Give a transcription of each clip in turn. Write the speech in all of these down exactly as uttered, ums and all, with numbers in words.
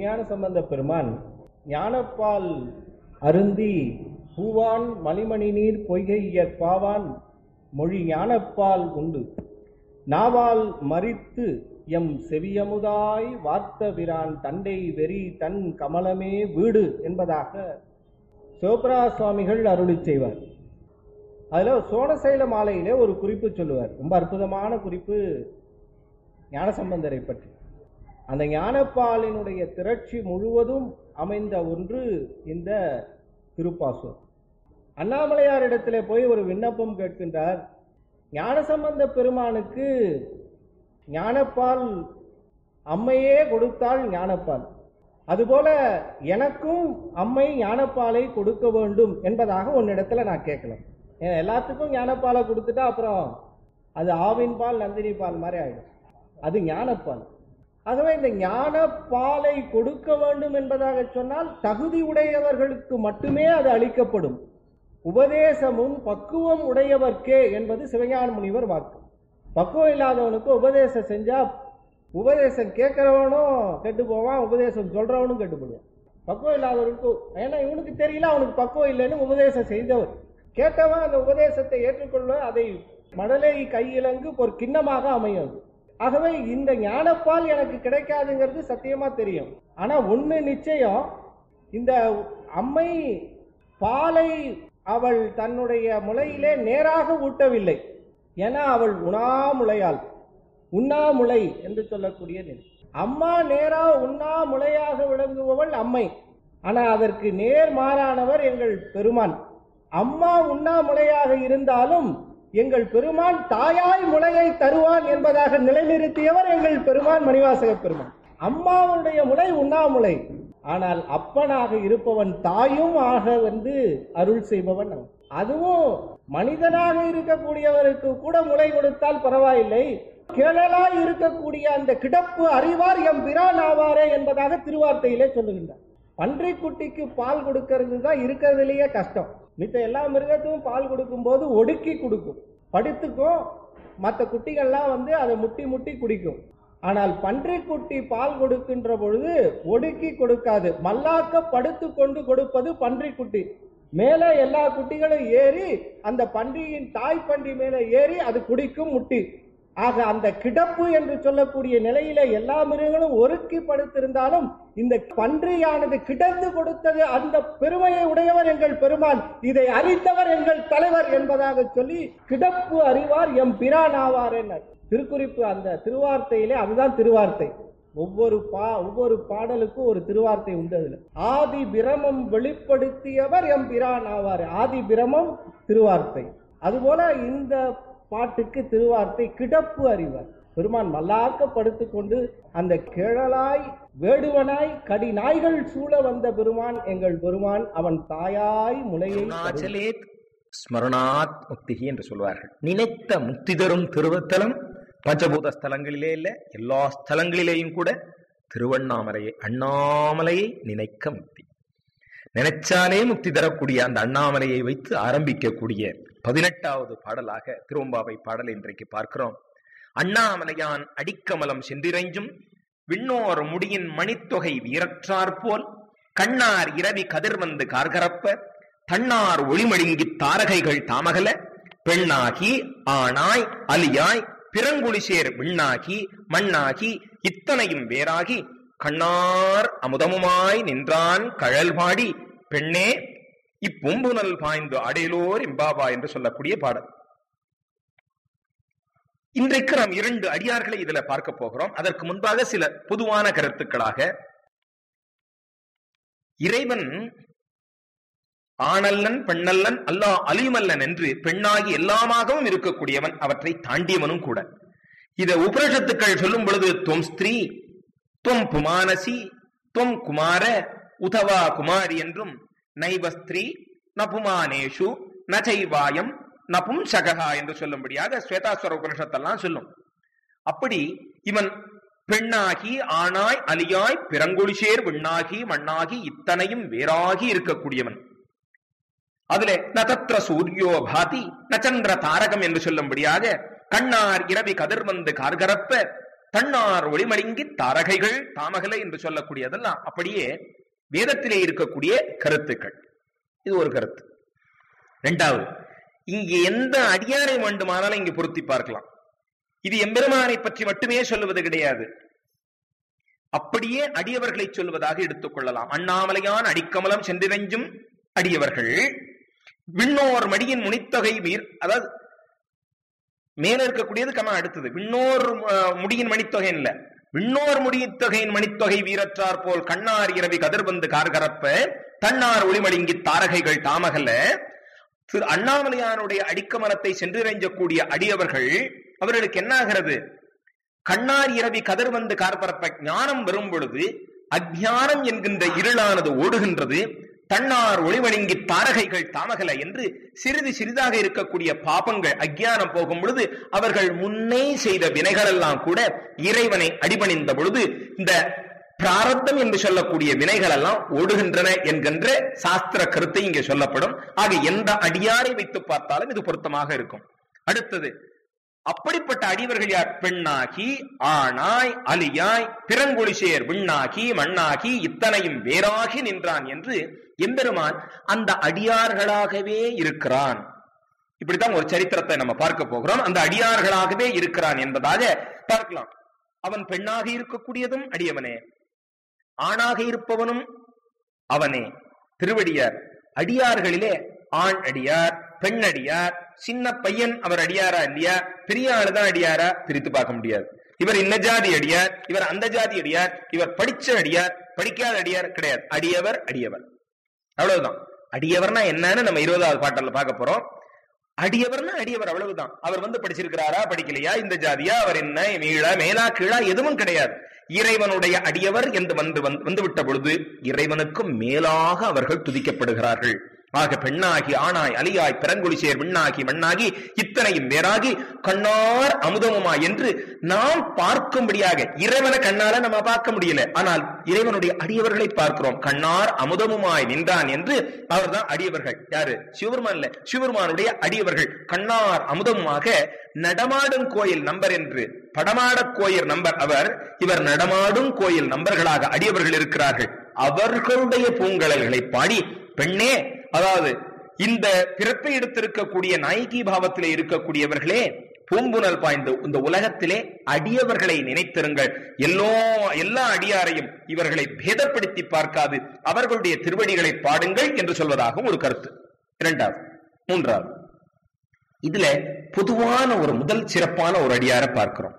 திருஞான சம்பந்த பெருமான் ஞானப்பால் அருந்தி பூவான் மணிமணி நீர் பொய்கை இயற்பாவான் மொழி ஞானப்பால் உண்டு நாவால் மறித்து எம் செவியமுதாய் வார்த்த விரான் தண்டை வெறி தன் கமலமே வீடு என்பதாக சிவபிரா சுவாமிகள் அருளி செய்வார். அதில் சோழசைல மாலையிலே ஒரு குறிப்பு சொல்லுவார். ரொம்ப அற்புதமான குறிப்பு ஞானசம்பந்தரை பற்றி. அந்த ஞானப்பாலினுடைய திரட்சி முழுவதும் அமைந்த ஒன்று இந்த திருப்பாசூர். அண்ணாமலையாரிடத்திலே போய் ஒரு விண்ணப்பம் கேட்கின்றார். ஞானசம்பந்த பெருமானுக்கு ஞானப்பால் அம்மையே கொடுத்தாள் ஞானப்பால், அதுபோல எனக்கும் அம்மை ஞானப்பாலை கொடுக்க வேண்டும் என்பதாக உன்னிடத்துல நான் கேட்கலாம். எல்லாத்துக்கும் ஞானப்பாலை கொடுத்துட்டா அப்புறம் அது ஆவின் பால் நந்தினி பால் மாதிரி ஆயிடும். அது ஞானப்பால். ஆகவே இந்த ஞானப்பாலை கொடுக்க வேண்டும் என்பதாக சொன்னால் தகுதி உடையவர்களுக்கு மட்டுமே அது அளிக்கப்படும். உபதேசமும் பக்குவம் உடையவர்க்கே என்பது சிவஞான முனிவர் வாக்கு. பக்குவம் இல்லாதவனுக்கு உபதேசம் செஞ்சா உபதேசம் கேட்கிறவனும் கெட்டு போவான், உபதேசம் சொல்றவனும் கெட்டு போடுவான். பக்குவம் இல்லாதவனுக்கு, ஏன்னா இவனுக்கு தெரியல அவனுக்கு பக்குவம் இல்லைன்னு உபதேசம் செய்தவர் கேட்டவன் அந்த உபதேசத்தை ஏற்றுக்கொள்ள அதை மடலை கையிலங்கு ஒரு கிண்ணமாக அமையும். ஆகவே இந்த ஞானப்பால் எனக்கு கிடைக்காதுங்கிறது சத்தியமா தெரியும். ஆனா ஒண்ணு நிச்சயம், இந்த அம்மை பாலை அவள் தன்னுடைய முளையிலே நேராக ஊட்டவில்லை. ஏன்னா அவள் உண்ணாமுளையாள், உண்ணாமுளை என்று சொல்லக்கூடிய நிலை. அம்மா நேரா உண்ணாமுளையாக விளங்குபவள் அம்மை. ஆனா அதற்கு நேர்மாறானவர் எங்கள் பெருமான். அம்மா உண்ணாமுளையாக இருந்தாலும் எங்கள் பெருமான் தாயாய் முளையை தருவான் என்பதாக நிலைநிறுத்தியவர் எங்கள் பெருமான் மணிவாசக பெருமான். அம்மாவுடைய முளை உண்ணாமுளை, ஆனால் அப்பனாக இருப்பவன் தாயும் ஆக வந்து அருள் செய்பவன். அதுவும் மனிதனாக இருக்கக்கூடியவருக்கு கூட முளை கொடுத்தால் பரவாயில்லை, கேளலாய் இருக்கக்கூடிய அந்த கிடப்பு அறிவார் எம் பிரான் ஆவாரே என்பதாக திருவார்த்தையிலே சொல்லுகின்றார். பன்றி குட்டிக்கு பால் கொடுக்கிறது தான் இருக்கிறதுலேயே கஷ்டம். மித்த எல்லா மிருகத்துக்கும் பால் கொடுக்கும் போது ஒடுக்கி கொடுக்கும், படுத்துக்கும், மற்ற குட்டிகள்லாம் வந்து அதை முட்டி முட்டி குடிக்கும். ஆனால் பன்றி குட்டி பால் கொடுக்கின்ற பொழுது ஒடுக்கி கொடுக்காது, மல்லாக்க படுத்து கொண்டு கொடுப்பது பன்றி குட்டி. மேலே எல்லா குட்டிகளும் ஏறி அந்த பன்றியின் தாய் பன்றி மேலே ஏறி அது குடிக்கும் முட்டி. ஆக அந்த கிடப்பு என்று சொல்லக்கூடிய நிலையில எல்லா மிருகங்களும் ஒருக்கி படுத்திருந்தாலும் இந்த பன்றியானது கிடந்து கொடுத்தது அந்த பெருமையை உடையவர் எங்கள் பெருமான், இதை அறிந்தவர் எங்கள் தலைவர் என்பதாக சொல்லி கிடப்பு அறிவார் எம் பிரான் ஆவார் என்ன திருக்குறிப்பு. அந்த திருவார்த்தையிலே அதுதான் திருவார்த்தை. ஒவ்வொரு பா ஒவ்வொரு பாடலுக்கும் ஒரு திருவார்த்தை உண்டு. அதுல ஆதி பிரமம் வெளிப்படுத்தியவர் எம் பிரான் ஆவார், ஆதி பிரமம் திருவார்த்தை. அதுபோல இந்த பாட்டுக்கு திருவார்த்தை கிடப்பு அறிவார். பெருமான் மல்லாக்க படுத்துக் கொண்டு அந்த கிழலாய் வேடுவனாய் கடி நாய்கள் சூழ வந்த பெருமான் எங்கள் பெருமான், அவன் தாயாய் முளையை ஸ்மரணாத் முக்திகி என்று சொல்வார்கள். நினைத்த முக்தி தரும் திருவத்தலம் பஞ்சபூத ஸ்தலங்களிலே இல்ல, எல்லா ஸ்தலங்களிலேயும் கூட திருவண்ணாமலையை அண்ணாமலையை நினைக்க முக்தி. நினைச்சாலே முக்தி தரக்கூடிய அந்த அண்ணாமலையை வைத்து ஆரம்பிக்கக்கூடிய பதினெட்டாவது பாடலாக திருவம்பாவை பாடல் இன்றைக்கு பார்க்கிறோம். அண்ணாமலையான் அடிக்கமலம் சென்றிரைஞ்சும் விண்ணோர் முடியின் மணித்தொகை வீரற்றார் போல் கண்ணார் இரவி கதிர் வந்து கார்கரப்ப தன்னார் ஒளிமழுங்கி தாரகைகள் தாமகல பெண்ணாகி ஆனாய் அலியாய் பிறங்குளிசேர் விண்ணாகி மண்ணாகி இத்தனையும் வேறாகி கண்ணார் அமுதமுமாய் நின்றான் கழல் பாடி பெண்ணே இப்பொம்புனல் பாய்ந்து அடையலோர் எம்பாபா என்று சொல்லக்கூடிய பாடல். இன்றைக்கு நாம் இரண்டு அடியார்களை இதுல பார்க்க போகிறோம். அதற்கு முன்பாக சில பொதுவான கருத்துக்களாக, இறைவன் ஆணல்லன் பெண்ணல்லன் அல்லா அலிமல்லன் என்று பெண்ணாகி எல்லாமாகவும் இருக்கக்கூடியவன், அவற்றை தாண்டியவனும் கூட. இத உபனிஷத்துக்கள் சொல்லும் பொழுது துவம் ஸ்திரீ துவம் புமானசி துவம் குமார உதவா குமாரி என்றும் நைவஸ்திரீ நபுமானேஷு நச்சைவாயம் நபும்சகா என்று சொல்லும்படியாக ஸ்வேதாஸ்வர உபனிஷத்தெல்லாம் சொல்லும். அப்படி இவன் பெண்ணாகி ஆணாய் அலியாய் பிறங்குளிசேர் விண்ணாகி மண்ணாகி இத்தனையும் வேறாகி இருக்கக்கூடியவன். அதுல நதத்ர சூரியோ பாதி நச்சந்திர தாரகம் என்று சொல்லும்படியாக கண்ணார் இரவி கதிர் வந்து கார்கரப்ப தன்னார் ஒளிமழுங்கி தாரகைகள் தாமகலை என்று சொல்லக்கூடியதெல்லாம் அப்படியே வேதத்திலே இருக்கக்கூடிய கருத்துக்கள். இது ஒரு கருத்து. இரண்டாவது, இங்கே எந்த அடியாரை வேண்டுமானாலும் இங்கு பொருத்தி பார்க்கலாம். இது எம்பெருமானை பற்றி மட்டுமே சொல்லுவது கிடையாது, அப்படியே அடியவர்களை சொல்வதாக எடுத்துக் கொள்ளலாம். அண்ணாமலையான் அடிக்கமலம் சென்றிரஞ்சும் அடியவர்கள் விண்ணோர் மடியின் முனித்தொகை வீர், அதாவது மேல இருக்கக்கூடியது கமா அடுத்தது. விண்ணோர் முடியின் மணித்தொகை இல்ல, விண்ணோர் முடித்தொகையின் மணித்தொகை வீரற்றார் போல் கண்ணார் இரவி கதிர்பந்து கார்கரப்ப தன்னார் ஒளிமழுங்கி தாரகைகள் தாமகல்ல. திரு அண்ணாமலையானுடைய அடிக்கமலத்தை சென்றிரஞ்சக்கூடிய அடியவர்கள் அவர்களுக்கு என்ன ஆகிறது? கண்ணார் இரவி கதிர் வந்து கார்பரப்ப, ஞானம் வரும் பொழுது அஜ்ஞானம் என்கின்ற இருளானது ஓடுகின்றது. தன்னார் ஒளிமழுங்கி தாரகைகள் தாமகல என்று சிறிது சிறிதாக இருக்கக்கூடிய பாபங்கள் அஜ்ஞானம் போகும் பொழுது அவர்கள் முன்னே செய்த வினைகள் எல்லாம் கூட இறைவனை அடிபணிந்த பொழுது இந்த பிராரத்தம் என்று சொல்லக்கூடிய வினைகள் எல்லாம் ஓடுகின்றன என்கின்ற சாஸ்திர கருத்தை இங்கே சொல்லப்படும். ஆக எந்த அடியாரை வைத்து பார்த்தாலும் இது பொருத்தமாக இருக்கும். அடுத்தது, அப்படிப்பட்ட அடியவர்கள் யார்? பெண்ணாகி ஆணாய் அலியாய் பிறங்கொழிசேர் விண்ணாகி மண்ணாகி இத்தனையும் வேறாகி நின்றான் என்று எம்பெருமான் அந்த அடியார்களாகவே இருக்கிறான். இப்படித்தான் ஒரு சரித்திரத்தை நம்ம பார்க்க போகிறோம். அந்த அடியார்களாகவே இருக்கிறான் என்பதாக பார்க்கலாம். அவன் பெண்ணாக இருக்கக்கூடியதும் அடியவனே, ஆணாக இருப்பவனும் அவனே. திருவடியார் அடியார்களிலே ஆண் அடியார், பெண் அடியார், சின்ன பையன் அவர் அடியாரா இல்லையா, பெரிய ஆளுதான் அடியாரா பிரித்து பார்க்க முடியாது. இவர் இந்த ஜாதி அடியார், இவர் அந்த ஜாதி அடியார், இவர் படிச்ச அடியார், படிக்காத அடியார் கிடையாது. அடியவர் அடியவர், அவ்வளவுதான். அடியவர்னா என்னன்னு நம்ம இருபதாவது பாட்டல்ல பார்க்க போறோம். அடியவர்னா அடியவர், அவ்வளவுதான். அவர் வந்து படிச்சிருக்கிறாரா படிக்கலையா, இந்த ஜாதியா, அவர் என்ன மீள மேலா கீழா எதுவும் கிடையாது. இறைவனுடைய அடியவர் என்று வந்து வந்து விட்ட பொழுது இறைவனுக்கும் மேலாக அவர்கள் துதிக்கப்படுகிறார்கள். ஆக பெண்ணாகி ஆணாய் அலியாய் பிறங்கொழிசேர் விண்ணாகி மண்ணாகி இத்தனையும் வேறாகி கண்ணார் அமுதமுமா என்று நாம் பார்க்கும்படியாக, இறைவனை கண்ணால நம்ம பார்க்க முடியல, ஆனால் இறைவனுடைய அடியவர்களை பார்க்கிறோம். கண்ணார் அமுதமுமாய் நின்றான் என்று அவர்தான் அடியவர்கள். யாரு? சிவபெருமான் இல்ல, சிவபெருமானுடைய அடியவர்கள் கண்ணார் அமுதமுமாக. நடமாடும் கோயில் நம்பர் என்று படமாட கோயில் நம்பர் அவர், இவர் நடமாடும் கோயில் நம்பர்களாக அடியவர்கள் இருக்கிறார்கள். அவர்களுடைய பூங்கழல்களை பாடி, பெண்ணே, அதாவது இந்த பிறப்பை எடுத்திருக்கக்கூடிய நாயகி பாவத்திலே இருக்கக்கூடியவர்களே, பூம்புனல் பாய்ந்து இந்த உலகத்திலே அடியவர்களை நினைத்திருங்கள். எல்லோ எல்லா அடியாரையும் இவர்களை பேதப்படுத்தி பார்க்காது அவர்களுடைய திருவடிகளை பாடுங்கள் என்று சொல்வதாகவும் ஒரு கருத்து. இரண்டாவது. மூன்றாவது, இதுல பொதுவான ஒரு முதல் சிறப்பான ஒரு அடியாரை பார்க்கிறோம்.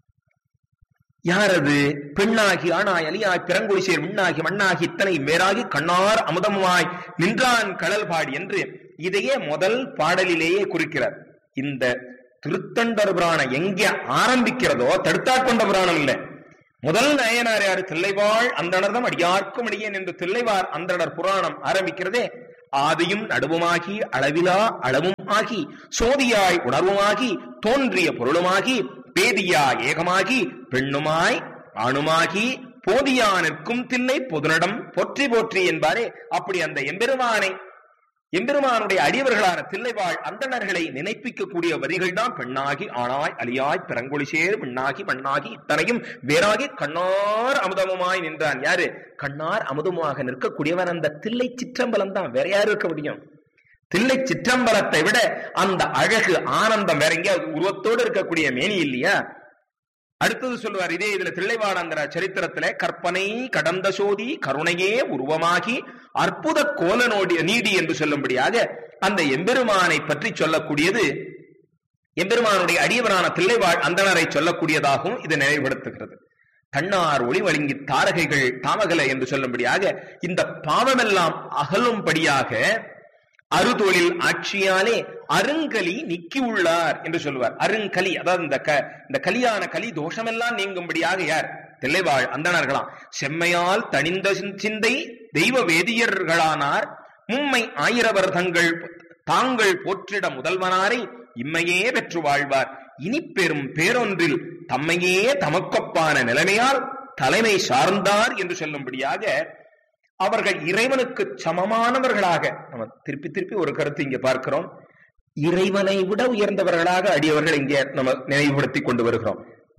யார் அது? பெண்ணாகி ஆணாய் அலியாய் பிறங்கொழிசேர் விண்ணாகி மண்ணாகி இத்தனை மேராகி கண்ணார் அமுதமாய் நின்றான் கடல் பாடி என்று இதையே முதல் பாடலிலேயே குறிக்கிறார். இந்த திருத்தொண்டர் புராணம் எங்கே ஆரம்பிக்கிறதோ, தடுத்தாட்கொண்ட புராணம் இல்லை. முதல் நயனார் யாரு? தில்லைவாழ் அந்தணர்தம் அடியார்க்கும் அடியேன் என்று தில்லைவார் அந்தணர் புராணம் ஆரம்பிக்கிறதே. ஆதியும் நடுவுமாகி அளவிலா அளவும் ஆகி சோதியாய் உணர்வுமாகி தோன்றிய பொருளுமாகி பேதியா ஏகமாகி பெண்ணுமாய் ஆணுமாகி போதியா நிற்கும் தில்லை பொதுநடம் போற்றி போற்றி என்பாரே. அப்படி அந்த எம்பெருமானை, எம்பெருமானுடைய அடியவர்களான தில்லைவாழ் அந்தணர்களை நினைப்பிக்கக்கூடிய வரிகள் தான் பெண்ணாகி ஆணாய் அலியாய் பிறங்கொழிசேர் விண்ணாகி மண்ணாகி இத்தனையும் வேறாகி கண்ணார் அமுதமுமாய் நின்றான். யாரு? கண்ணார் அமுதமாக நிற்கக்கூடியவன் அந்த தில்லை சிற்றம்பலம் தான். வேற யாரு இருக்க முடியும்? தில்லை சிற்றம்பலத்தை விட அந்த அழகு ஆனந்தம் வேற எங்கேயாவது உருவத்தோடு இருக்கக்கூடிய மேனி இல்லையா? அடுத்தது சொல்லுவார் இதே இதுல தில்லைவாழந்திர சரித்திரத்துல, கற்பனை கடந்த சோதி கருணையே உருவமாகி அற்புத கோலனோடி நீடி என்று சொல்லும்படியாக அந்த எம்பெருமானை பற்றி சொல்லக்கூடியது எம்பெருமானுடைய அடியவரான தில்லைவாழ் அந்தணரை சொல்லக்கூடியதாகவும் இது நினைவுபடுத்துகிறது. தன்னார் ஒளி வழங்கி தாரகைகள் தாமகல என்று சொல்லும்படியாக இந்த பாவமெல்லாம் அகலும்படியாக அருதோளில் ஆட்சியாலே அருங்கலி நீக்கி உள்ளார் என்று சொல்லுவார். அருங்கலி, அதாவது இந்த இந்த கலியான கலி தோஷமெல்லாம் நீங்கும்படியாக யார்? தில்லைவாழ் அந்தணர்களாம். செம்மையால் தனிந்த சிந்தை தெய்வ வேதியர்களானார் மும்மை ஆயிரவர் தங்கள் தாங்கள் போற்றிட முதல்வனாரை இம்மையே பெற்று வாழ்வார். இனி பெரும் பேரொன்றில் தம்மையே தமக்கொப்பான நிலைமையால் தலைமை சார்ந்தார் என்று சொல்லும்படியாக அவர்கள் இறைவனுக்கு சமமானவர்களாக, நம்ம திருப்பி திருப்பி ஒரு கருத்து இங்கே பார்க்கிறோம், இறைவனை விட உயர்ந்தவர்களாக அடியவர்கள் இங்கே நம்ம நினைவுபடுத்தி கொண்டு வருகிறோம்.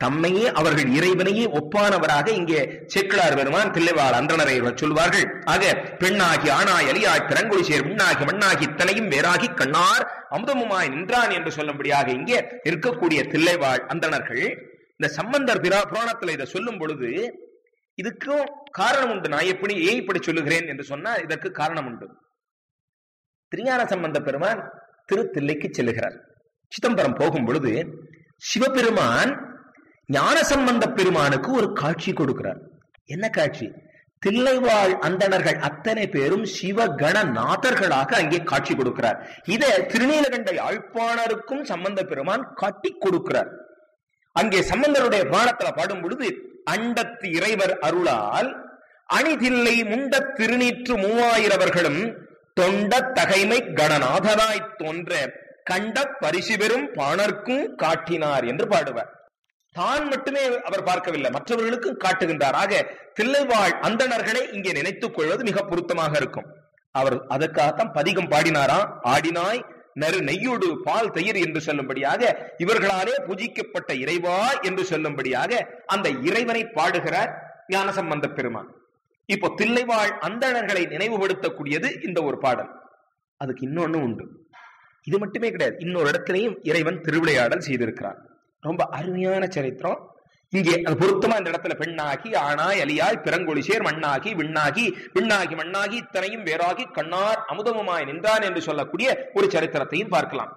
தம்மையே அவர்கள் இறைவனையே ஒப்பானவராக இங்கே சேக்கிழார் பெருமான் தில்லைவாழ் அந்தணரை சொல்வார்கள். ஆக பெண்ணாகி ஆணாய் அலியாய் பிறங்கொழி சேர் உண்ணாகி மண்ணாகி இத்தனையும் வேறாகி கண்ணார் அமுதமுமாய் நின்றான் என்று சொல்லும்படியாக இங்கே இருக்கக்கூடிய தில்லைவாழ் அந்தணர்கள் இந்த சம்பந்தர் பிரா புராணத்துல இதை சொல்லும் பொழுது இதுக்கும் காரணம் உண்டு. நான் எப்படி ஏன் இப்படி சொல்லுகிறேன் என்று சொன்னா இதற்கு காரணம் உண்டு. திருஞான சம்பந்த பெருமான் திருத்தில்லைக்கு செல்லுகிறார். சிதம்பரம் போகும் பொழுது சிவபெருமான் ஞான சம்பந்த பெருமானுக்கு ஒரு காட்சி கொடுக்கிறார். என்ன காட்சி? தில்லைவாழ் அந்தணர்கள் அத்தனை பேரும் சிவகணநாதர்களாக அங்கே காட்சி கொடுக்கிறார். இதை திருநீலகண்ட யாழ்ப்பாணருக்கும் சம்பந்த பெருமான் காட்டி கொடுக்கிறார். அங்கே சம்பந்தருடைய புராணத்துல பாடும் பொழுது அண்டத்து இறைவர் அருளால் அணிதில்லை முண்ட திருநீற்று மூவாயிரவர்களும் தொண்ட தகைமை கணநாதனாய் தோன்ற கண்ட பரிசு பெறும் பாணர்க்கும் காட்டினார் என்று பாடுவார். தான் மட்டுமே அவர் பார்க்கவில்லை, மற்றவர்களுக்கும் காட்டுகின்றார். ஆக தில்லைவாழ் அந்தணர்களை இங்கே நினைத்துக் கொள்வது மிக பொருத்தமாக இருக்கும். அவர் அதற்காகத்தான் பதிகம் பாடினாராம். ஆடினாய் நறு நெய்யோடு பால் தயிர் என்று சொல்லும்படியாக இவர்களாலே பூஜிக்கப்பட்ட இறைவா என்று சொல்லும்படியாக அந்த இறைவனை பாடுகிறார் ஞானசம்பந்த பெருமான். இப்போ தில்லைவாழ் அந்தணர்களை நினைவுபடுத்தக்கூடியது இந்த ஒரு பாடல். அதுக்கு இன்னொன்னு உண்டு. இது மட்டுமே கிடையாது, இன்னொரு இடத்திலையும் இறைவன் திருவிளையாடல் செய்திருக்கிறார். ரொம்ப அருமையான சரித்திரம். இங்கே அது பொருத்தமா இந்த இடத்துல பெண்ணாகி ஆணாய் அலியாய் பிறங்கொழி சேர் மண்ணாகி விண்ணாகி விண்ணாகி மண்ணாகி இத்தனையும் வேறாகி கண்ணார் அமுதமுமாய் நின்றான் என்று சொல்லக்கூடிய ஒரு சரித்திரத்தையும் பார்க்கலாம்.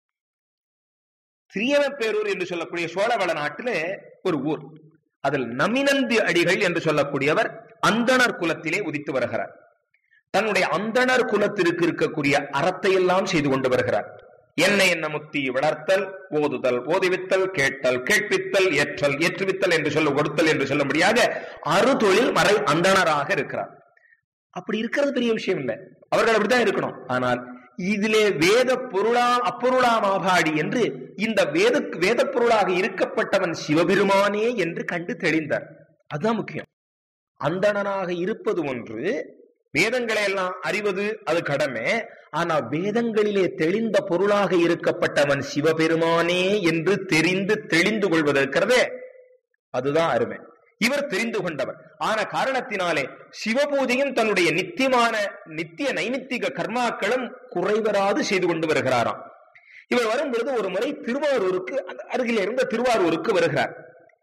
திரியவப்பேரூர் என்று சொல்லக்கூடிய சோழவள நாட்டிலே ஒரு ஊர். அதில் நமினந்தி அடிகள் என்று சொல்லக்கூடியவர் அந்தணர் குலத்திலே உதித்து வருகிறார். தன்னுடைய அந்தணர் குலத்திற்கு இருக்கக்கூடிய அறத்தை எல்லாம் செய்து கொண்டு வருகிறார். என்ன என்ன முத்தி வளர்த்தல், ஓதுதல் ஓதுவித்தல், கேட்டல் கேட்பித்தல், ஏற்றல் ஏற்றுவித்தல் என்று சொல்ல கொடுத்தல் என்று சொல்லும்படியாக அறுதொழில் மறை அந்தணராக இருக்கிறார். அப்படி இருக்கிறது பெரிய விஷயம் இல்லை, அவர்கள் அப்படித்தான் இருக்கணும். ஆனால் இதிலே வேத பொருளா அப்பொருளா மாபாடி என்று இந்த வேத வேத பொருளாக இருக்கப்பட்டவன் சிவபெருமானே என்று கண்டு தெளிந்தார். அதுதான் முக்கியம். அந்தணனாக இருப்பது ஒன்று, வேதங்களை எல்லாம் அறிவது அது கடமை. ஆனா வேதங்களிலே தெளிந்த பொருளாக இருக்கப்பட்டவன் சிவபெருமானே என்று தெரிந்து தெளிந்து கொள்வது இருக்கிறதே, அதுதான் அருமை. இவர் தெரிந்து கொண்டவர் ஆன காரணத்தினாலே சிவபூஜையும் தன்னுடைய நித்தியமான நித்திய நைமித்திக கர்மாக்களும் குறைவராது செய்து கொண்டு வருகிறாராம். இவர் வரும் பொழுது ஒரு முறை திருவாரூருக்கு அருகில் இருந்த திருவாரூருக்கு வருகிறார்.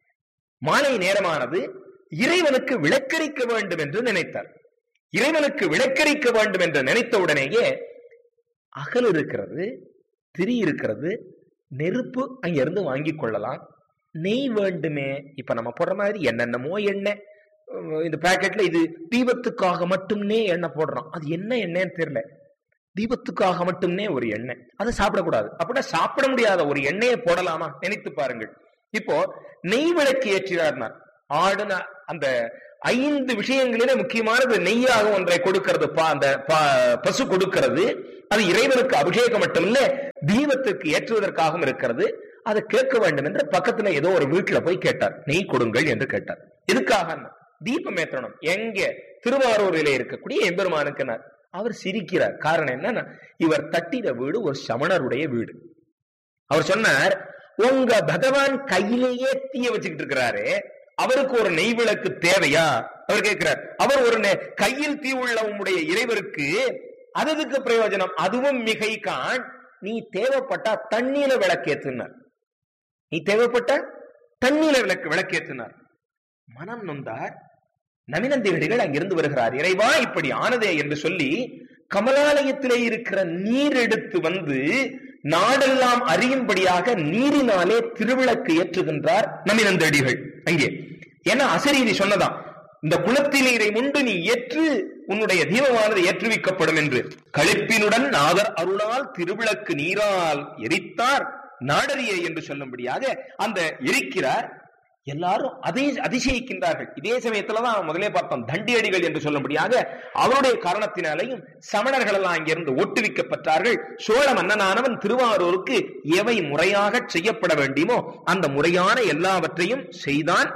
மாலை நேரமானது. இறைவனுக்கு விளக்கரிக்க வேண்டும் என்று நினைத்தார். இறைவனுக்கு விளக்கரிக்க வேண்டும் என்று நினைத்த உடனேயே அகல் இருக்கிறது, திரி இருக்கிறது, நெருப்பு அங்கிருந்து வாங்கிக் கொள்ளலாம். நெய் வேண்டுமே, இப்ப நம்ம போடுற மாதிரி என்னென்னமோ எண்ணெய் இந்த பேக்கெட்ல இது தீபத்துக்காக மட்டும்னே எண்ணெய் போடுறோம். அது என்ன எண்ணெய்ன்னு தெரியல, தீபத்துக்காக மட்டும்னே ஒரு எண்ணெய், அதை சாப்பிடக்கூடாது. அப்படின்னா சாப்பிட முடியாத ஒரு எண்ணெயை போடலாமா? நினைத்து பாருங்கள். இப்போ நெய் விளக்கு ஏற்றினார். ஆடுன அந்த ஐந்து விஷயங்களிலே முக்கியமானது நெய்யாக ஒன்றை கொடுக்கிறது, அந்த பசு கொடுக்கிறது. அது இறைவனுக்கு அபிஷேகம் மட்டுமில்ல, தீபத்துக்கு ஏற்றுவதற்காகவும் இருக்கிறது. அதை கேட்க வேண்டும் என்று பக்கத்துல ஏதோ ஒரு வீட்டுல போய் கேட்டார், நெய் கொடுங்கள் என்று கேட்டார். எதுக்காக? தீபம் ஏற்றணும். எங்க? திருவாரூரிலே இருக்கக்கூடிய எம்பெருமானுக்கு. அவர் சிரிக்கிறார். காரணம் என்னன்னா, இவர் தட்டின வீடு ஒரு சமணருடைய வீடு. அவர் சொன்னார், உங்க பகவான் கையிலேயே தீய வச்சுக்கிட்டு இருக்கிறாரு, அவருக்கு ஒரு நெய் விளக்கு தேவையா? அவர் கேட்கிறார். அவர் ஒரு கையில் தீ உள்ள உம்முடைய இறைவருக்கு அதுக்கு பிரயோஜனம், அதுவும் மிகை காண். நீ தேவைப்பட்டா தண்ணீர விளக்கேற்றினார். நீ தேவைப்பட்ட தண்ணீர விளக்கு விளக்கேற்றினார். மனம் நொந்தார். நமினந்திகள் அங்கிருந்து வருகிறார். இறைவா இப்படி ஆனதே என்று சொல்லி கமலாலயத்திலே இருக்கிற நீர் எடுத்து வந்து நாடெல்லாம் அறியும்படியாக நீரினாலே திருவிளக்கு ஏற்றுகின்றார் நமினந்தடிகள் அங்கே. ஏன்னா அசரீதி சொன்னதாம், இந்த குளத்தில் நீரை முண்டு நீ ஏற்று, உன்னுடைய தீபமானது ஏற்றுவிக்கப்படும் என்று. களிப்பினுடன் நாதர் அருளால் திருவிளக்கு நீரால் எரித்தார் நாடறியே என்று சொல்லும்படியாக அந்த எரிக்கிறார். எல்லாரும் அதை அதிசயிக்கின்றார்கள். இதே சமயத்துலதான் முதலே பார்த்தோம், தண்டியடிகள் என்று சொல்லும்படியாக அவருடைய காரணத்தினாலையும் சமணர்கள் எல்லாம் அங்கிருந்து ஒட்டுவிக்கப்பட்டார்கள். சோழ மன்னனானவன் திருவாரூருக்கு எவை முறையாக செய்யப்பட வேண்டுமோ அந்த முறையான எல்லாவற்றையும் செய்தான்.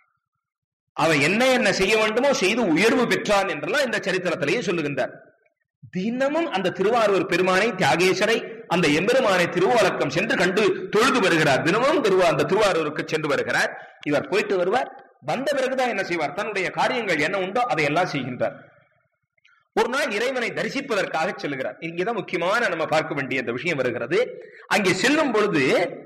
அவன் என்ன என்ன செய்ய வேண்டுமோ செய்து உயர்வு பெற்றான் என்றெல்லாம் இந்த சரித்திரத்திலேயே சொல்லுகின்றார். தினமும் அந்த திருவாரூர் பெருமானை, தியாகேஸ்வரை அந்த எம்பெருமானை திருவோலக்கம் சென்று கண்டு தொழுது வருகிறார். தினமும் திருவா அந்த திருவாரூருக்கு சென்று வருகிறார். இவர் போயிட்டு வருவார். வந்த பிறகுதான் என்ன செய்வார்? தன்னுடைய காரியங்கள் என்ன உண்டோ அதையெல்லாம் செய்கின்றார். ஒரு நாள் இறைவனை தரிசிப்பதற்காக செல்கிறார். இங்கேதான் முக்கியமான நம்ம பார்க்க வேண்டிய இந்த விஷயம் வருகிறது. அங்கே செல்லும் பொழுது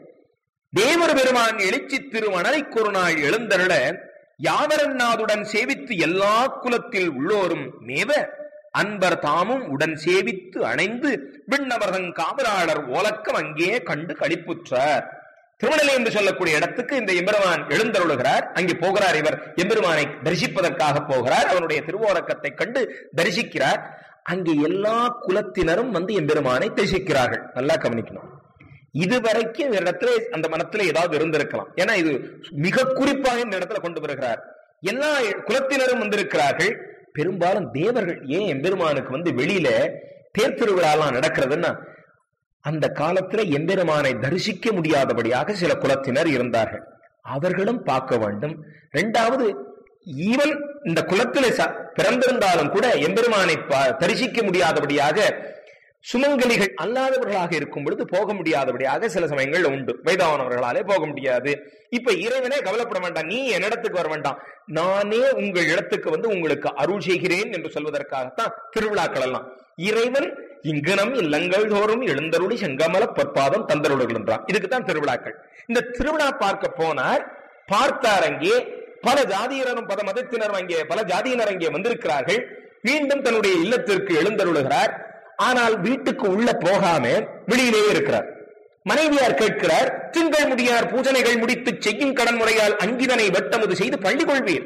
தேவர் பெருமான் எழுச்சி திருமணலைக்கு ஒரு நாள் எழுந்தருள யாவரநாதுடன் சேவித்து எல்லா குலத்தில் உள்ளோரும் மேவ அன்பர் தாமும் உடன் சேவித்து அணைந்து விண்ணவர்தன் காவலாளர் ஓலக்கம் அங்கே கண்டு களிப்புற்றார். திருமணலை என்று சொல்லக்கூடிய இடத்துக்கு இந்த எம்பெருமான் எழுந்தருளுகிறார். அங்கே போகிறார். இவர் எம்பெருமானை தரிசிப்பதற்காக போகிறார். அவனுடைய திருவோலக்கத்தை கண்டு தரிசிக்கிறார். அங்கே எல்லா குலத்தினரும் வந்து எம்பெருமானை தரிசிக்கிறார்கள். நல்லா கவனிக்கணும். இதுவரைக்கும் இடத்துல அந்த மனத்துல ஏதாவது இருந்திருக்கலாம். ஏன்னா இது மிக குறிப்பாக இந்த இடத்துல கொண்டு வருகிறார். எல்லா குலத்தினரும் வந்திருக்கிறார்கள். பெரும்பாலும் தேவர்கள். ஏன் எம்பெருமானுக்கு வந்து வெளியில தேர் திருவிழாலாம் நடக்கிறதுன்னா, அந்த காலத்துல எம்பெருமானை தரிசிக்க முடியாதபடியாக சில குலத்தினர் இருந்தார்கள். அவர்களும் பார்க்க வேண்டும். இரண்டாவது, ஈவன் இந்த குலத்திலே பிறந்திருந்தாலும் கூட எம்பெருமானை தரிசிக்க முடியாதபடியாக சுமங்கலிகள் அல்லாதவர்களாக இருக்கும் பொழுது போக முடியாதபடியாக சில சமயங்கள் உண்டு. வைதாவனவர்களாலே போக முடியாது. இப்ப இறைவனே கவலைப்பட வேண்டாம், நீ என்னிடத்துக்கு வர வேண்டாம், நானே உங்கள் இடத்துக்கு வந்து உங்களுக்கு அருள் செய்கிறேன் என்று சொல்வதற்காகத்தான் திருவிழாக்கள் எல்லாம். இறைவன் இங்கனம் இல்லங்கள் தோறும் எழுந்தருளி செங்கமல பொற்பாதம் தந்தருளுகள் என்றான். இதுக்குத்தான் திருவிழாக்கள். இந்த திருவிழா பார்க்க போனார். பார்த்தார். அங்கே பல ஜாதியினரும் பல மதத்தினரும் அங்கே பல ஜாதியினர் அங்கே வந்திருக்கிறார்கள். மீண்டும் தன்னுடைய இல்லத்திற்கு எழுந்தருளுகிறார். ஆனால் வீட்டுக்கு உள்ள போகாம வெளியிலேயே இருக்கிறார். மனைவியார் கேட்கிறார், திங்கள் முடியார் பூஜனைகள் முடித்து செய்யும் கடன் முறையால் அங்கிதனை வெட்டமுது செய்து பள்ளி கொள்வீர்.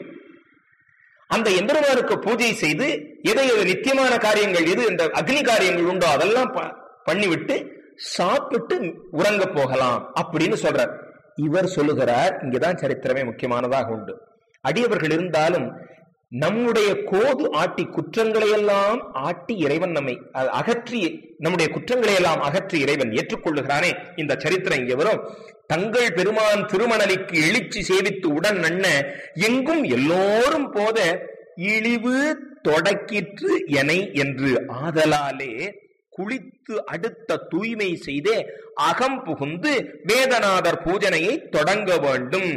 அந்த எம்பெருமானுக்கு பூஜை செய்து எதை எது நித்தியமான காரியங்கள் எது இந்த அக்னி காரியங்கள் உண்டோ அதெல்லாம் பண்ணிவிட்டு சாப்பிட்டு உறங்க போகலாம் அப்படின்னு சொல்றார். இவர் சொல்லுகிறார், இங்கதான் சரித்திரமே முக்கியமானதாக உண்டு. அடியவர்கள் இருந்தாலும் நம்முடைய கோது ஆட்டி குற்றங்களை எல்லாம் ஆட்டி இறைவன் நம்மை அகற்றி நம்முடைய குற்றங்களை எல்லாம் அகற்றி இறைவன் ஏற்றுக்கொள்ளுகிறானே. இந்த சரித்திரம் இங்கே வரும். தங்கள் பெருமான் திருமணலிக்கு எழுச்சி சேவித்து உடன் நன்ன எங்கும் எல்லோரும் போத இழிவு தொடக்கிற்று எனை என்று ஆதலாலே குளித்து அடுத்த தூய்மை செய்தே அகம் புகுந்து வேதநாதர் பூஜனையை தொடங்க வேண்டும்.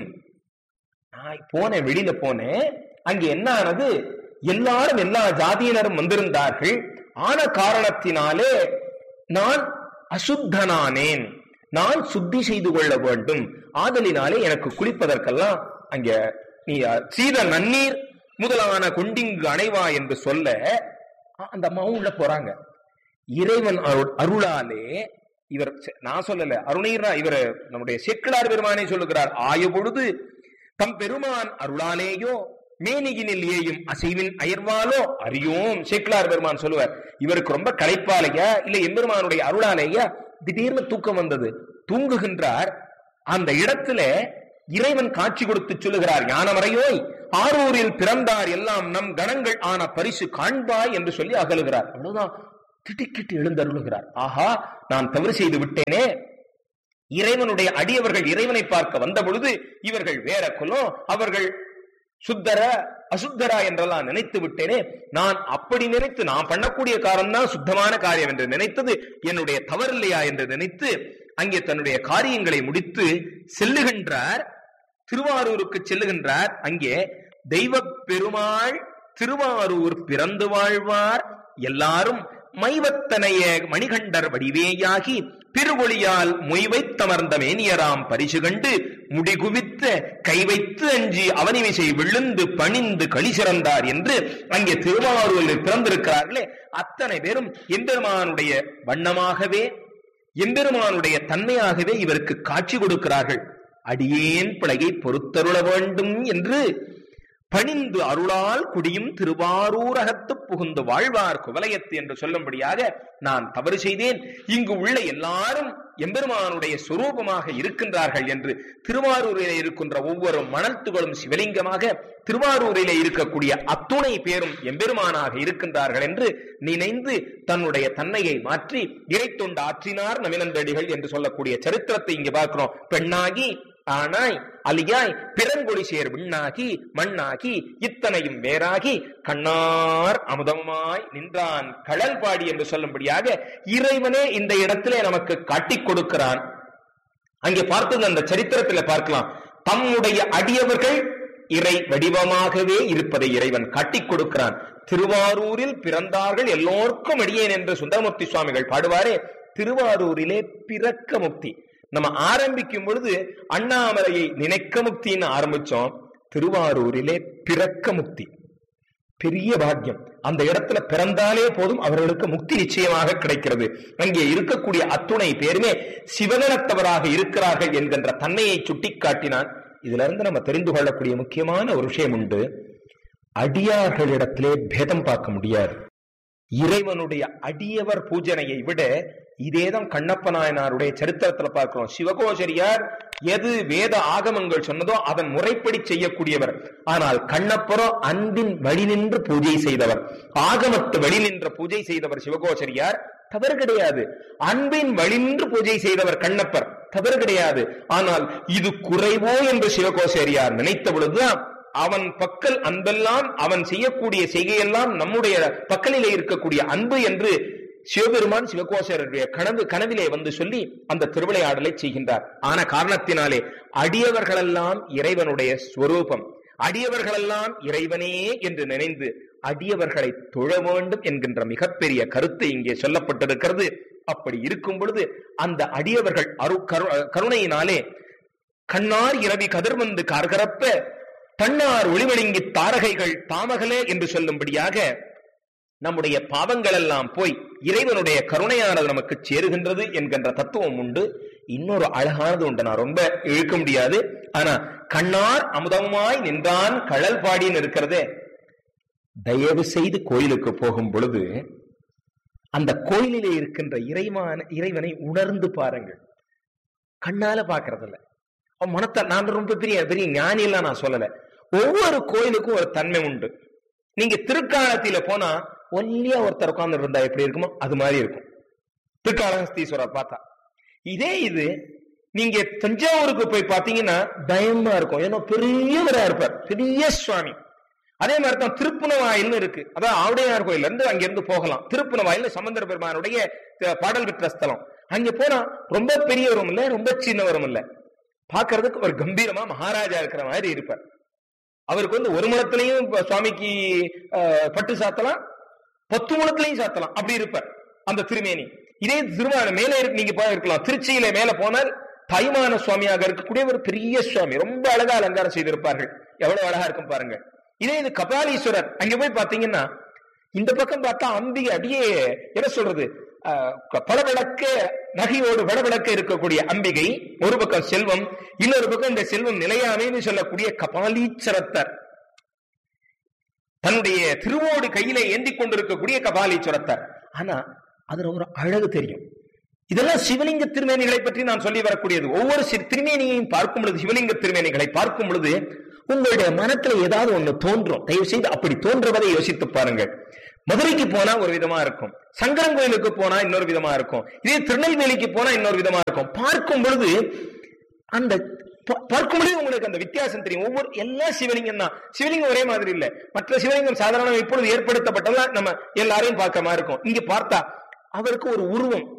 நான் போனேன், வெளியில போனேன். அங்கே என்ன ஆனது? எல்லாரும் எல்லா ஜாதியினரும் வந்திருந்தார்கள். ஆன காரணத்தினாலே நான் அசுத்தனானேன். நான் சுத்தி செய்து கொள்ள வேண்டும். ஆதலினாலே எனக்கு குளிப்பதற்கெல்லாம் அங்க நீ சீத நன்னீர் முதலான கொண்டிங்கு அணைவா என்று சொல்ல அந்த அம்மா உள்ள போறாங்க. இறைவன் அருளாலே இவர், நான் சொல்லல, அருணீரா இவர் நம்முடைய சேக்கிழார் பெருமானை சொல்லுகிறார். ஆய பொழுது தம் பெருமான் அருளாலேயோ மேனியினில் ஏயும் அசைவின் அயர்வாலோ அறியோம். சேக்கிழார் பெருமான் சொல்லுவார், இவருக்கு ரொம்ப களைப்பாலையா இல்ல எம்பெருமானுடைய அருளாலேயா திடீர்னு தூக்கம் வந்தது. தூங்குகின்றார். அந்த இடத்துல இறைவன் காட்சி கொடுத்து சொல்லுகிறார், ஞானமறையோய் ஆரூரில் பிறந்தார் எல்லாம் நம் கணங்கள் ஆன பரிசு காண்பாய் என்று சொல்லி அகலுகிறார். அவ்வளவுதான், திட்டிக்கிட்டு எழுந்தருளுகிறார். ஆஹா, நான் தவறு செய்து விட்டேனே. இறைவனுடைய அடியவர்கள் இறைவனை பார்க்க வந்த பொழுது இவர்கள் வேற குலம், அவர்கள் சுத்தர அசுத்தரா என்றெல்லாம் நினைத்து விட்டேனே. நான் அப்படி நினைத்து நான் பண்ணக்கூடிய காரணம் தான் சுத்தமான காரியம் என்று நினைத்தது என்னுடைய தவறு இல்லையா என்று நினைத்து அங்கே தன்னுடைய காரியங்களை முடித்து செல்லுகின்றார். திருவாரூருக்கு செல்லுகின்றார். அங்கே தெய்வ பெருமாள் திருவாரூர் பிறந்து வாழ்வார் எல்லாரும் மைவத்தனைய மணிகண்டர் வடிவேயாகி பிறவொழியால் மொய்வைத்தமர்ந்த மேனியராம் பரிசு கண்டு முடிகுவித்த கை வைத்து அஞ்சி அவனிமிசை விழுந்து பணிந்து களி சிறந்தார் என்று அங்கே திருவாரூரில் பிறந்திருக்கிறார்களே அத்தனை பேரும் எம்பெருமானுடைய வண்ணமாகவே எம்பெருமானுடைய தன்மையாகவே இவருக்கு காட்சி கொடுக்கிறார்கள். அடியேன் பிழையை பொறுத்தருள வேண்டும் என்று பணிந்து அருளால் குடியும் திருவாரூரகத்து புகுந்து வாழ்வார் குவலயத்து என்று சொல்லும்படியாக நான் தவறு செய்தேன். இங்கு உள்ள எல்லாரும் எம்பெருமானுடைய சொரூபமாக இருக்கின்றார்கள் என்று திருவாரூரிலே இருக்கின்ற ஒவ்வொரு மணல் துகளும் சிவலிங்கமாக திருவாரூரிலே இருக்கக்கூடிய அத்துணை பேரும் எம்பெருமானாக இருக்கின்றார்கள் என்று நினைந்து தன்னுடைய தன்மையை மாற்றி இறைத்தொண்டு ஆற்றினார் நமினந்தடிகள் என்று சொல்லக்கூடிய சரித்திரத்தை இங்கு பார்க்கிறோம். பெண்ணாகி ஆனாய் அலியாய் பிறங்கொழி சேர் விண்ணாகி மண்ணாகி இத்தனையும் வேறாகி கண்ணார் அமுதமாய் நின்றான் கழல் பாடி என்று சொல்லும்படியாக இறைவனே இந்த இடத்திலே நமக்கு காட்டிக் கொடுக்கிறான். அங்கே பார்த்தது அந்த சரித்திரத்தில் பார்க்கலாம். தம்முடைய அடியவர்கள் இறை வடிவமாகவே இருப்பதை இறைவன் காட்டிக் கொடுக்கிறான். திருவாரூரில் பிறந்தார்கள் எல்லோருக்கும் அடியேன் என்று சுந்தரமூர்த்தி சுவாமிகள் பாடுவாரே, திருவாரூரிலே பிறக்க முக்தி. நம்ம ஆரம்பிக்கும் பொழுது அண்ணாமலையை நினைக்க முக்தின்னு ஆரம்பிச்சோம். திருவாரூரிலே பிறக்க முக்தி பெரிய பாக்கியம். அந்த இடத்துல பிறந்தாலே போதும் அவர்களுக்கு முக்தி நிச்சயமாக கிடைக்கிறது. அங்கே இருக்கக்கூடிய அத்துணை பேருமே சிவகணத்தவராக இருக்கிறார்கள் என்கின்ற தன்மையை சுட்டிக்காட்டினான். இதுல இருந்து நம்ம தெரிந்து கொள்ளக்கூடிய முக்கியமான ஒரு விஷயம் உண்டு. அடியார்களிடத்திலே பேதம் பார்க்க முடியாது. இறைவனுடைய அடியவர் பூஜனையை விட இதேதான் கண்ணப்ப நாயனாருடைய சரித்திரத்துல பார்க்கிறோம். சிவகோச்சரியார் எது வேத ஆகமங்கள் சொன்னதோ அதன் முறைப்படி செய்யக்கூடியவர். ஆனால் கண்ணப்பரோ அன்பின் வழி நின்று பூஜை செய்தவர், ஆகமத்து வழி நின்ற பூஜை செய்தவர் சிவகோச்சரியார். தவறு கிடையாது. அன்பின் வழி நின்று பூஜை செய்தவர் கண்ணப்பர், தவறு கிடையாது. ஆனால் இது குறைவோ என்று சிவகோச்சரியார் நினைத்த பொழுதுதான் அவன் பக்கல் அன்பெல்லாம், அவன் செய்யக்கூடிய செய்கையெல்லாம் நம்முடைய பக்கலிலே இருக்கக்கூடிய அன்பு என்று சிவபெருமான் சிவகோசருடைய கனவு கனவிலே வந்து சொல்லி அந்த திருவிளையாடலை செய்கின்றார். ஆன காரணத்தினாலே அடியவர்களெல்லாம் இறைவனுடைய ஸ்வரூபம், அடியவர்களெல்லாம் இறைவனே என்று நினைந்து அடியவர்களை தொழ வேண்டும் என்கின்ற மிகப்பெரிய கருத்து இங்கே சொல்லப்பட்டிருக்கிறது. அப்படி இருக்கும் பொழுது அந்த அடியவர்கள் அரு கருணையினாலே கண்ணார் இரவி கதிர்வந்து கார்கரப்ப தன்னார் ஒளிவழுங்கி தாரகைகள் தாமகலே என்று சொல்லும்படியாக நம்முடைய பாவங்கள் எல்லாம் போய் இறைவனுடைய கருணையானது நமக்கு சேருகின்றது என்கின்ற தத்துவம் உண்டு. இன்னொரு அழகானது உண்டு, நான் ரொம்ப இழுக்க முடியாது. ஆனா கண்ணார் அமுதமாய் நின்றான் கழல் பாடின்னு இருக்கிறதே. தயவு செய்து கோயிலுக்கு போகும் பொழுது அந்த கோயிலிலே இருக்கின்ற இறைவான இறைவனை உணர்ந்து பாருங்கள். கண்ணால பாக்குறதில்ல, மனத்தை நான் ரொம்ப பெரிய பெரிய ஞானி எல்லாம் நான் சொல்லல. ஒவ்வொரு கோயிலுக்கும் ஒரு தன்மை உண்டு. நீங்க திருக்காலத்தில போனா ஒல்லியா ஒருத்தர் உட்கார்ந்து இருந்தா எப்படி இருக்குமோ அது மாதிரி இருக்கும் திருக்காலஹஸ்தீஸ்வரர் பார்த்தா. இதே இது நீங்க தஞ்சாவூருக்கு போய் பாத்தீங்கன்னா பயமா இருக்கும், ஏன்னா பெரியவரா இருப்பார், பெரிய சுவாமி. அதே மாதிரி தான் திருப்புணவாயில்னு இருக்கு, அதான் ஆவுடையார் கோயில் இருந்து அங்கிருந்து போகலாம். திருப்புணவாயில் சம்பந்தர பெருமானுடைய பாடல் பெற்ற ஸ்தலம். அங்க போனா ரொம்ப பெரியவரும் இல்ல, ரொம்ப சின்னவரும் இல்ல, பாக்குறதுக்கு ஒரு கம்பீரமா மகாராஜா இருக்கிற மாதிரி இருப்பார். அவருக்கு வந்து ஒரு முழத்திலையும் சுவாமிக்கு பட்டு சாத்தலாம், பத்து முழத்திலையும் சாத்தலாம், அப்படி இருப்பார் அந்த திருமேனி. இதே திருமான மேலே நீங்க இருக்கலாம், திருச்சியில மேல போனால் தாய்மான சுவாமியாக இருக்கக்கூடிய ஒரு பெரிய சுவாமி, ரொம்ப அழகா அலங்காரம் செய்திருப்பார்கள், எவ்வளவு அழகா இருக்கும் பாருங்க. இதே இது கபாலீஸ்வரர், அங்க போய் பாத்தீங்கன்னா இந்த பக்கம் பார்த்தா அம்பிகை அடியே என்ன சொல்றது பளவிளக்க நகையோடு வடவிளக்க இருக்கக்கூடிய அம்பிகை ஒரு பக்கம் செல்வம், இன்னொரு பக்கம் இந்த செல்வம் நிலையாமைன்னு சொல்லக்கூடிய கபாலீச்சரத்தர், தன்னுடைய திருவோடு கையிலே ஏந்தி கொண்டிருக்கக்கூடிய கபாலீச்சரத்தர். ஆனா அதுல ஒரு அழகு தெரியும். இதெல்லாம் சிவலிங்க திருமேனிகளை பற்றி நான் சொல்லி வரக்கூடியது. ஒவ்வொரு திருமேனியையும் பார்க்கும் பொழுது, சிவலிங்க திருமேனிகளை பார்க்கும் பொழுது உங்களுடைய மனத்துல ஏதாவது ஒண்ணு தோன்றும். தயவு செய்து அப்படி தோன்றுவதை யோசித்து பாருங்கள். மதுரைக்கு போனா ஒரு விதமா இருக்கும், சங்கரன் கோயிலுக்கு போனா இன்னொரு விதமா இருக்கும், இதே திருநெல்வேலிக்கு போனா இன்னொரு விதமா இருக்கும். பார்க்கும் பொழுது அந்த பார்க்கும் பொழுது உங்களுக்கு அந்த வித்தியாசம் தெரியும். ஒவ்வொரு எல்லா சிவலிங்கம் தான், சிவலிங்கம் ஒரே மாதிரி இல்ல. மற்ற சிவலிங்கம் சாதாரண இப்பொழுது ஏற்படுத்தப்பட்டதா நம்ம எல்லாரையும் பார்க்க மாதிரி இருக்கும். இங்க பார்த்தா அவருக்கு ஒரு உருவம்,